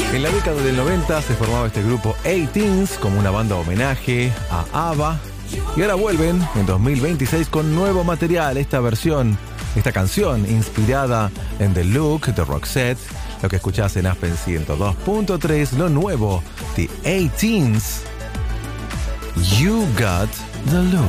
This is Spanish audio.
En la década del 90 se formaba este grupo 18s como una banda homenaje a ABBA. Y ahora vuelven en 2026 con nuevo material. Esta canción inspirada en The Look de Roxette. Lo que escuchás en Aspen 102.3, lo nuevo, The 18s, You Got the Look.